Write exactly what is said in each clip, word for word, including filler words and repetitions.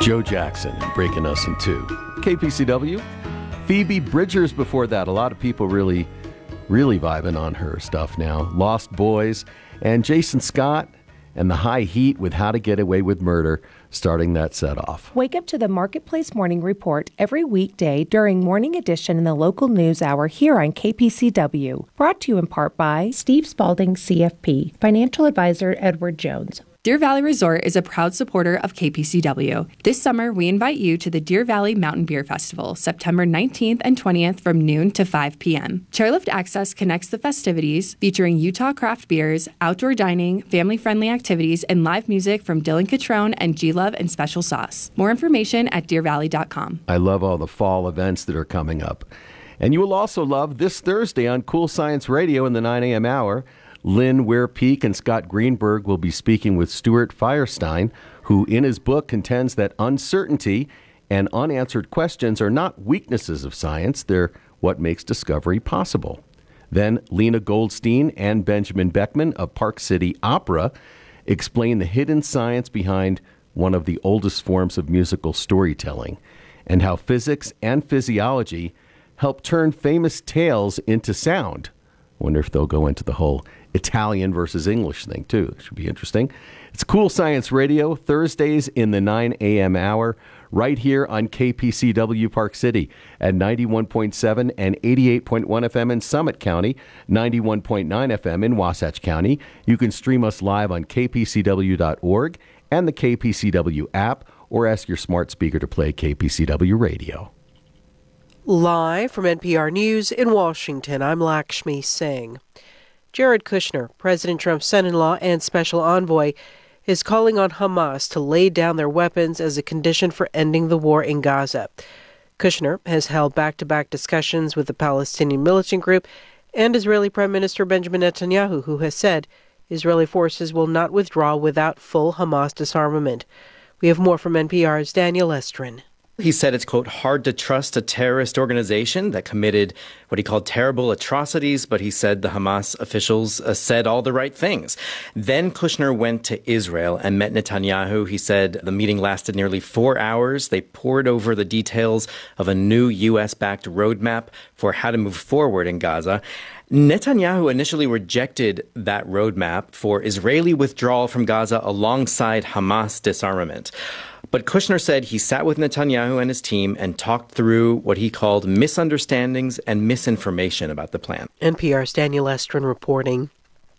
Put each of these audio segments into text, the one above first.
Joe Jackson and Breaking Us in Two. K P C W. Phoebe Bridgers before that. A lot of people really, really vibing on her stuff now. Lost Boys and Jason Scott and the High Heat with How to Get Away with Murder starting that set off. Wake up to the Marketplace Morning Report every weekday during Morning Edition in the local news hour here on K P C W. Brought to you in part by Steve Spalding, C F P, Financial Advisor Edward Jones. Deer Valley Resort is a proud supporter of K P C W. This summer, we invite you to the Deer Valley Mountain Beer Festival, September nineteenth and twentieth from noon to five p.m. Chairlift Access connects the festivities, featuring Utah craft beers, outdoor dining, family-friendly activities, and live music from Dylan Catrone and G-Love and Special Sauce. More information at deer valley dot com. I love all the fall events that are coming up. And you will also love this Thursday on Cool Science Radio in the nine a.m. hour. Lynn Ware-Peak and Scott Greenberg will be speaking with Stuart Firestein, who in his book contends that uncertainty and unanswered questions are not weaknesses of science, they're what makes discovery possible. Then Lena Goldstein and Benjamin Beckman of Park City Opera explain the hidden science behind one of the oldest forms of musical storytelling, and how physics and physiology help turn famous tales into sound. Wonder if they'll go into the whole Italian versus English thing, too. It should be interesting. It's Cool Science Radio, Thursdays in the nine a.m. hour, right here on K P C W Park City at ninety-one point seven and eighty-eight point one F M in Summit County, ninety-one point nine F M in Wasatch County. You can stream us live on K P C W dot org and the K P C W app, or ask your smart speaker to play K P C W Radio. Live from N P R News in Washington, I'm Lakshmi Singh. Jared Kushner, President Trump's son-in-law and special envoy, is calling on Hamas to lay down their weapons as a condition for ending the war in Gaza. Kushner has held back-to-back discussions with the Palestinian militant group and Israeli Prime Minister Benjamin Netanyahu, who has said Israeli forces will not withdraw without full Hamas disarmament. We have more from N P R's Daniel Estrin. He said it's, quote, hard to trust a terrorist organization that committed what he called terrible atrocities, but he said the Hamas officials uh, said all the right things. Then Kushner went to Israel and met Netanyahu. He said the meeting lasted nearly four hours. They poured over the details of a new U S-backed roadmap for how to move forward in Gaza. Netanyahu initially rejected that roadmap for Israeli withdrawal from Gaza alongside Hamas disarmament. But Kushner said he sat with Netanyahu and his team and talked through what he called misunderstandings and misinformation about the plan. N P R's Daniel Estrin reporting.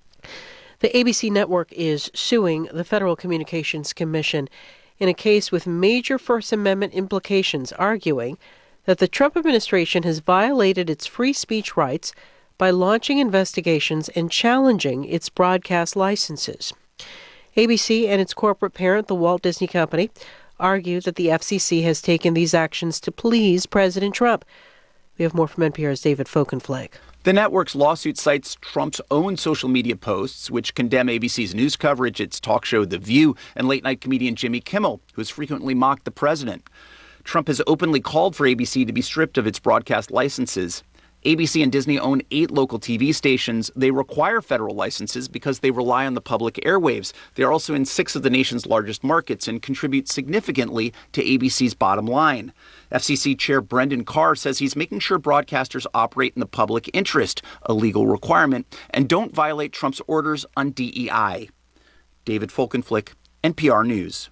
The A B C network is suing the Federal Communications Commission in a case with major First Amendment implications, arguing that the Trump administration has violated its free speech rights by launching investigations and challenging its broadcast licenses. A B C and its corporate parent, the Walt Disney Company, argue that the F C C has taken these actions to please President Trump. We have more from N P R's David Folkenflag. The network's lawsuit cites Trump's own social media posts, which condemn A B C's news coverage, its talk show The View, and late-night comedian Jimmy Kimmel, who has frequently mocked the president. Trump has openly called for A B C to be stripped of its broadcast licenses. A B C and Disney own eight local T V stations. They require federal licenses because they rely on the public airwaves. They are also in six of the nation's largest markets and contribute significantly to A B C's bottom line. F C C Chair Brendan Carr says he's making sure broadcasters operate in the public interest, a legal requirement, and don't violate Trump's orders on D E I. David Folkenflik, N P R News.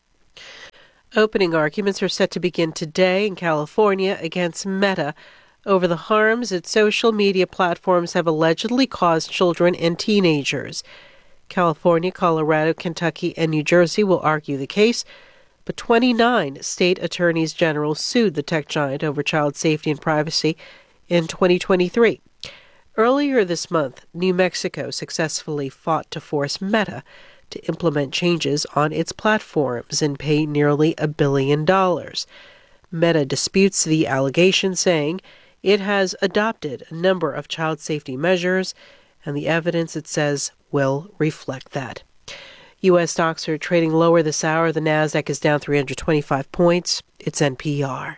Opening arguments are set to begin today in California against Meta over the harms its social media platforms have allegedly caused children and teenagers. California, Colorado, Kentucky, and New Jersey will argue the case, but twenty-nine state attorneys general sued the tech giant over child safety and privacy in twenty twenty-three. Earlier this month, New Mexico successfully fought to force Meta to implement changes on its platforms and pay nearly a billion dollars. Meta disputes the allegation, saying it has adopted a number of child safety measures, and the evidence, it says, will reflect that. U S stocks are trading lower this hour. The Nasdaq is down three hundred twenty-five points. It's N P R.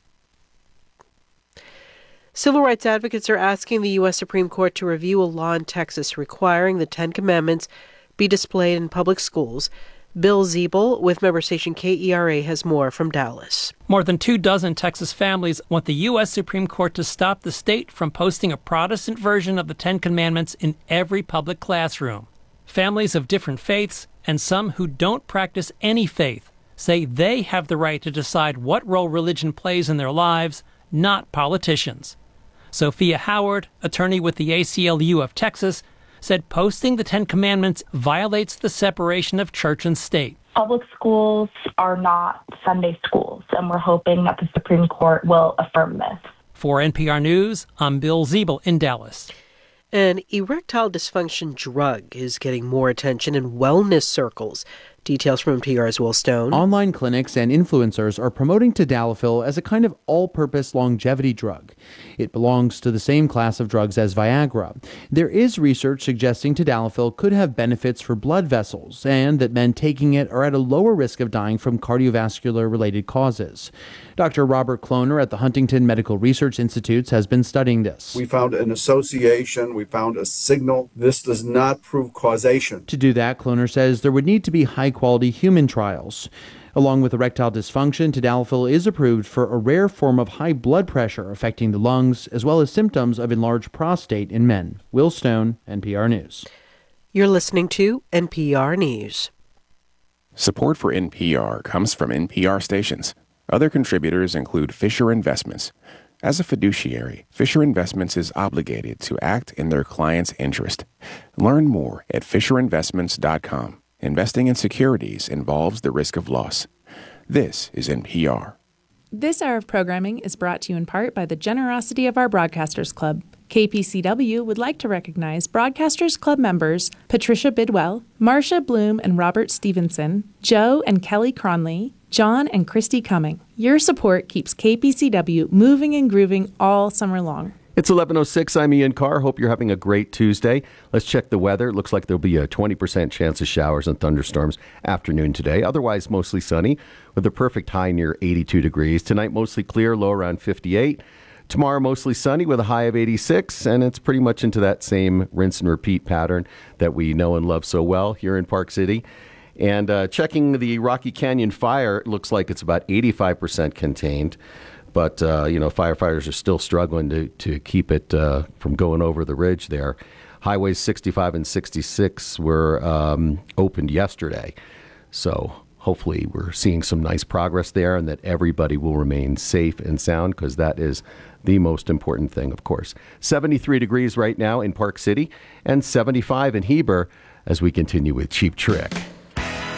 Civil rights advocates are asking the U S Supreme Court to review a law in Texas requiring the Ten Commandments be displayed in public schools Bill Ziebel with member station K E R A has more from Dallas. More than two dozen Texas families want the U S Supreme Court to stop the state from posting a Protestant version of the Ten Commandments in every public classroom. Families of different faiths, and some who don't practice any faith, say they have the right to decide what role religion plays in their lives, not politicians. Sophia Howard, attorney with the A C L U of Texas, said posting the Ten Commandments violates the separation of church and state. Public schools are not Sunday schools, and we're hoping that the Supreme Court will affirm this. For N P R News, I'm Bill Ziebel in Dallas. An erectile dysfunction drug is getting more attention in wellness circles. Details from N P R's Will Stone. Online clinics and influencers are promoting tadalafil as a kind of all-purpose longevity drug. It belongs to the same class of drugs as Viagra. There is research suggesting tadalafil could have benefits for blood vessels and that men taking it are at a lower risk of dying from cardiovascular-related causes. Doctor Robert Kloner at the Huntington Medical Research Institute has been studying this. We found an association. We found a signal. This does not prove causation. To do that, Kloner says there would need to be high-quality human trials. Along with erectile dysfunction, tadalafil is approved for a rare form of high blood pressure affecting the lungs, as well as symptoms of enlarged prostate in men. Will Stone, N P R News. You're listening to N P R News. Support for N P R comes from N P R stations. Other contributors include Fisher Investments. As a fiduciary, Fisher Investments is obligated to act in their client's interest. Learn more at fisher investments dot com. Investing in securities involves the risk of loss. This is N P R. This hour of programming is brought to you in part by the generosity of our Broadcasters Club. K P C W would like to recognize Broadcasters Club members Patricia Bidwell, Marcia Bloom and Robert Stevenson, Joe and Kelly Cronley, John and Christy Cumming. Your support keeps K P C W moving and grooving all summer long. It's eleven oh six. I'm Ian Carr. Hope you're having a great Tuesday. Let's check the weather. It looks like there'll be a twenty percent chance of showers and thunderstorms afternoon today. Otherwise, mostly sunny with a perfect high near eighty-two degrees. Tonight, mostly clear, low around fifty-eight. Tomorrow, mostly sunny with a high of eighty-six. And it's pretty much into that same rinse and repeat pattern that we know and love so well here in Park City. And uh, checking the Rocky Canyon fire, it looks like it's about eighty-five percent contained. But, uh, you know, firefighters are still struggling to, to keep it uh, from going over the ridge there. Highways sixty-five and sixty-six were um, opened yesterday. So hopefully we're seeing some nice progress there and that everybody will remain safe and sound, because that is the most important thing, of course. seventy-three degrees right now in Park City and seventy-five in Heber as we continue with Cheap Trick.